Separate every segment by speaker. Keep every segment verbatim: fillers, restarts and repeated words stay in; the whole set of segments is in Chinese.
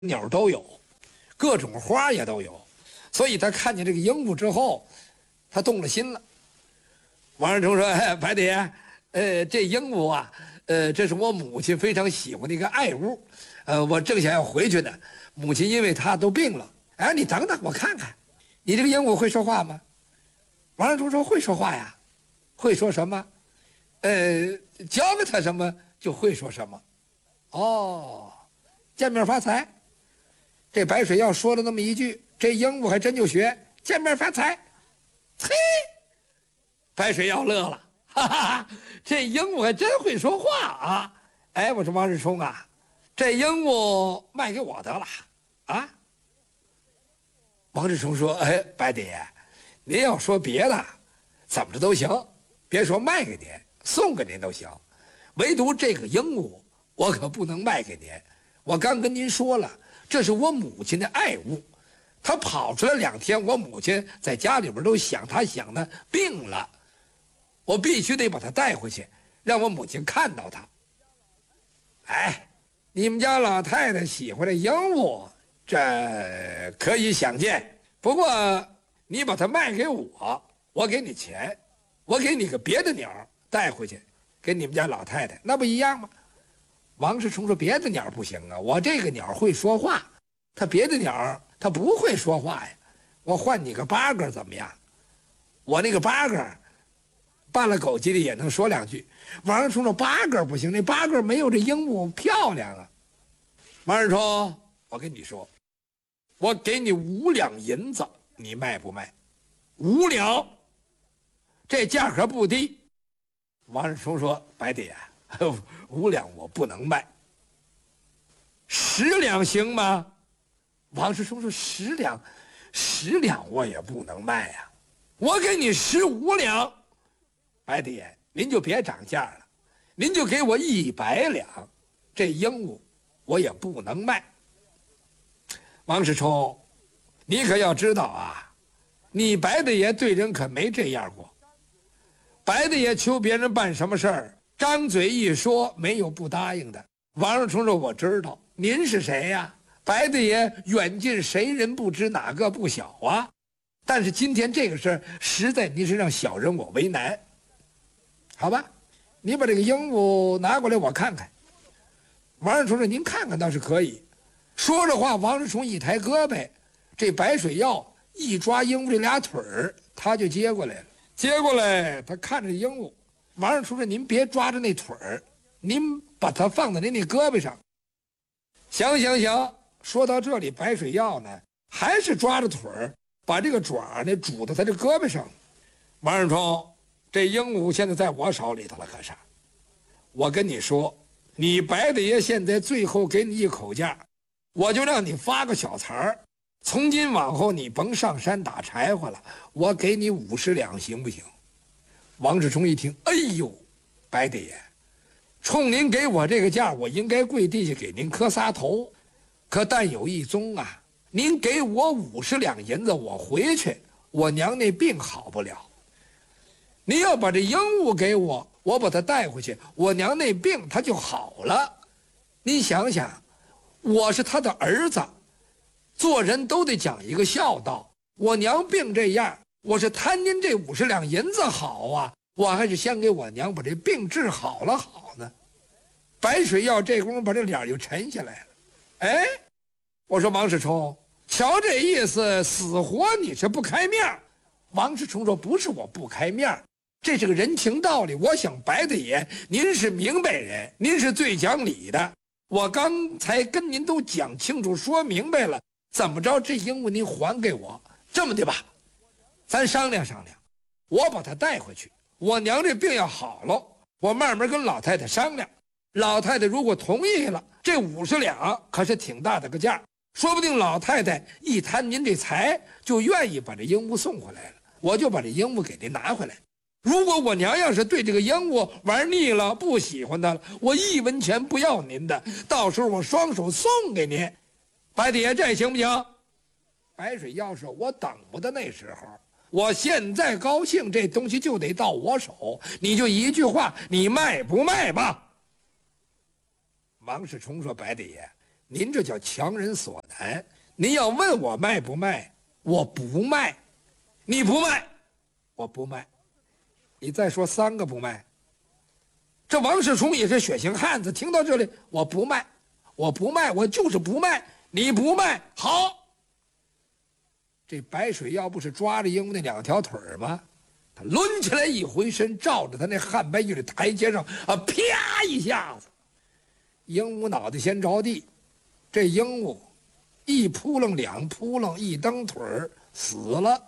Speaker 1: 鸟都有，各种花也都有，所以他看见这个鹦鹉之后，他动了心了。王世充说：“哎，白蝶，呃，这鹦鹉啊，呃，这是我母亲非常喜欢的一个爱物，呃，我正想要回去呢。母亲因为她都病了，哎，你等等，我看看，你这个鹦鹉会说话吗？”王世充说：“会说话呀，会说什么？呃，教给他什么就会说什么。哦，见面发财。”这白水药说了那么一句，这鹦鹉还真就学见面发财。嘿，白水药乐了，哈哈哈，这鹦鹉还真会说话啊！哎，我说王世充啊，这鹦鹉卖给我得了啊。王世充说：“哎，白蝶，您要说别的，怎么着都行，别说卖给您，送给您都行，唯独这个鹦鹉，我可不能卖给您。我刚跟您说了。”这是我母亲的爱物，她跑出来两天，我母亲在家里边都想她想的病了，我必须得把她带回去，让我母亲看到她。哎，你们家老太太喜欢这鹦鹉，这可以想见。不过你把它卖给我，我给你钱，我给你个别的鸟带回去，给你们家老太太，那不一样吗？王世充说：“别的鸟不行啊，我这个鸟会说话，他别的鸟他不会说话呀。我换你个八哥怎么样？我那个八哥，扮了狗急的也能说两句。”王世充说：“八哥不行，那八哥没有这鹦鹉漂亮啊。”王世充，我跟你说，我给你五两银子，你卖不卖？五两，这价可不低。王世充说：“白蝶。”五两我不能卖，十两行吗？王世充说：“十两，十两我也不能卖呀、啊，我给你十五两。”白蝶，您就别涨价了，您就给我一百两，这鹦鹉我也不能卖。王世充，你可要知道啊，你白大爷对人可没这样过。白大爷求别人办什么事儿，张嘴一说，没有不答应的。王世充说：“我知道，您是谁呀？白大爷远近谁人不知，哪个不晓啊？但是今天这个事儿，实在您是让小人我为难。好吧，你把这个鹦鹉拿过来，我看看。”王世充说：“您看看倒是可以。”说着话，王世充一抬胳膊，这白水药一抓鹦鹉这俩腿儿，他就接过来了。接过来，他看着鹦鹉。王世充说：“您别抓着那腿儿，您把它放在您那胳膊上。”行行行，说到这里，白水药呢还是抓着腿儿，把这个爪呢拄到他这胳膊上。王世充，这鹦鹉现在在我手里头了，可是我跟你说，你白大爷现在最后给你一口价，我就让你发个小财儿，从今往后你甭上山打柴火了，我给你五十两，行不行？王世充一听，哎呦，白大爷，冲您给我这个价，我应该跪地下给您磕仨头，可但有一宗啊，您给我五十两银子，我回去，我娘那病好不了。您要把这鹦鹉给我，我把它带回去，我娘那病它就好了。您想想，我是他的儿子，做人都得讲一个孝道。我娘病这样，我是贪您这五十两银子好啊，我还是先给我娘把这病治好了好呢。白水药这功夫把这脸就沉下来了。哎，我说王世充，瞧这意思，死活你是不开面。王世充说：“不是我不开面，这是个人情道理。我想白大爷您是明白人，您是最讲理的，我刚才跟您都讲清楚说明白了，怎么着这鹦鹉您还给我。这么的吧，咱商量商量，我把它带回去，我娘这病要好了，我慢慢跟老太太商量，老太太如果同意了，这五十两可是挺大的个价，说不定老太太一贪您这财，就愿意把这鹦鹉送回来了，我就把这鹦鹉给您拿回来。如果我娘要是对这个鹦鹉玩腻了，不喜欢它了，我一文钱不要您的，到时候我双手送给您。白大爷，这行不行？”白水药说：“我等不得那时候，我现在高兴，这东西就得到我手，你就一句话，你卖不卖吧？”王世充说：“白大爷， 您这叫强人所难。您要问我卖不卖，我不卖。你不卖，我不卖。你再说三个不卖。这王世充也是血性汉子，听到这里，我不卖，我不卖，我就是不卖。你不卖，好。这白水要不是抓着鹦鹉那两条腿吗？他抡起来一回身，照着他那汉白玉的台阶上啊，啪一下子，鹦鹉脑袋先着地，这鹦鹉一扑棱两扑棱，一蹬腿死了。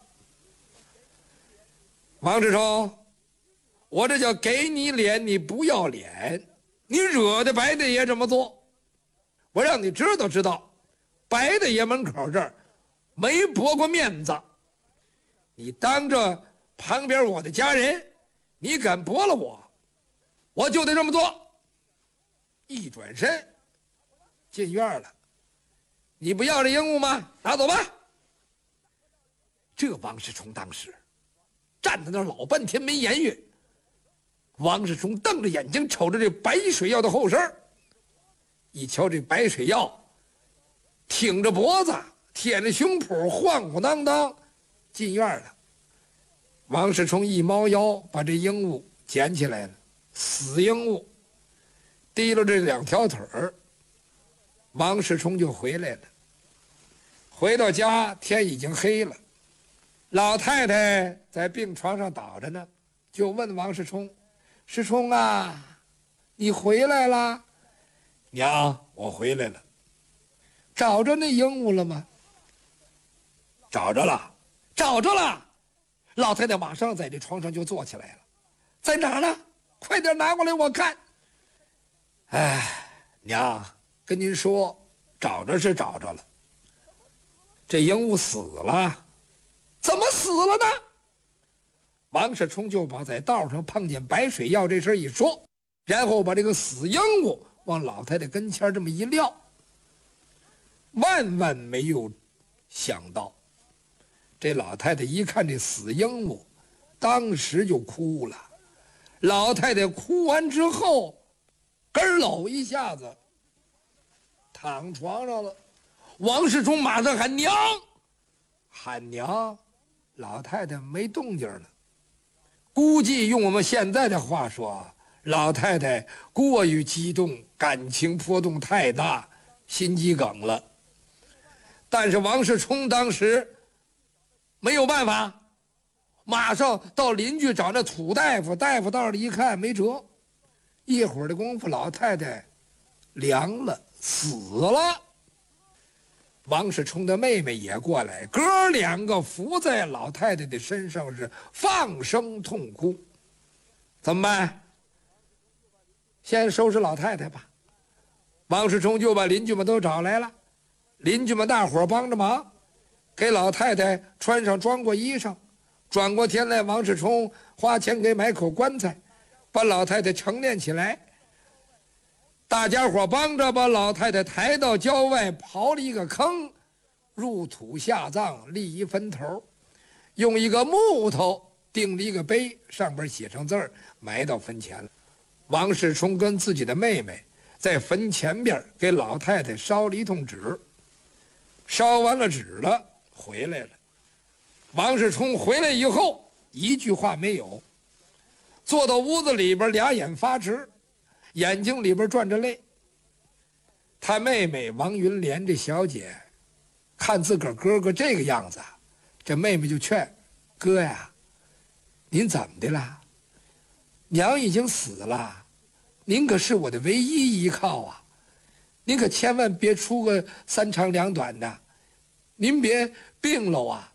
Speaker 1: 王世充，我这叫给你脸你不要脸，你惹得白大爷这么做，我让你知道知道，白大爷门口这儿没驳过面子。你当着旁边我的家人，你敢驳了我，我就得这么做。一转身进院了。你不要这鹦鹉吗？拿走吧。这王世充当时站在那儿老半天没言语。王世充瞪着眼睛瞅着这白水药的后身，一瞧这白水药挺着脖子舔着胸脯晃晃荡荡进院了。王世充一猫腰把这鹦鹉捡起来了，死鹦鹉提了这两条腿儿，王世充就回来了。回到家天已经黑了，老太太在病床上倒着呢，就问王世充：世充啊，你回来了？娘，我回来了。找着那鹦鹉了吗？找着了，找着了。老太太马上在这床上就坐起来了。在哪儿呢？快点拿过来我看。哎，娘，跟您说，找着是找着了。这鹦鹉死了。怎么死了呢？王世充就把在道上碰见白水药这事一说，然后把这个死鹦鹉往老太太跟前这么一撂。万万没有想到，这老太太一看这死鹦鹉，当时就哭了。老太太哭完之后，咯搂一下子躺床上了。王世充马上喊娘，喊娘，老太太没动静了。估计用我们现在的话说，老太太过于激动，感情波动太大，心肌梗了。但是王世充当时没有办法，马上到邻居找那土大夫，大夫到那儿一看没辙，一会儿的功夫老太太凉了，死了。王世充的妹妹也过来，哥两个伏在老太太的身上是放声痛哭。怎么办？先收拾老太太吧。王世充就把邻居们都找来了，邻居们大伙帮着忙，给老太太穿上装过衣裳。转过天来，王世充花钱给买口棺材，把老太太成殓起来。大家伙帮着把老太太抬到郊外，刨了一个坑，入土下葬，立一坟头，用一个木头钉了一个碑，上边写上字儿，埋到坟前了。王世充跟自己的妹妹在坟前边给老太太烧了一通纸，烧完了纸了，回来了。王世充回来以后一句话没有，坐到屋子里边，俩眼发直，眼睛里边转着泪。他妹妹王云莲这小姐看自个儿哥哥这个样子，这妹妹就劝哥呀，您怎么的了？娘已经死了，您可是我的唯一依靠啊，您可千万别出个三长两短的，您别病了啊。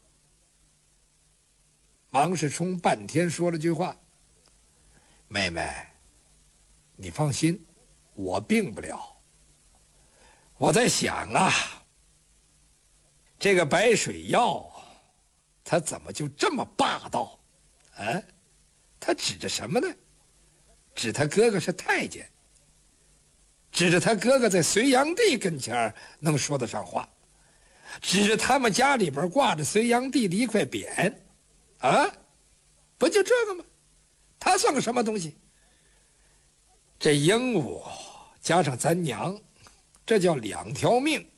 Speaker 1: 王世充半天说了句话：妹妹，你放心，我病不了。我在想啊，这个白水药他怎么就这么霸道啊？他指着什么呢？指他哥哥是太监，指着他哥哥在隋炀帝跟前能说得上话，指着他们家里边挂着隋炀帝的一块匾啊，不就这个吗？他算个什么东西？这鹦鹉加上咱娘， 这叫两条命。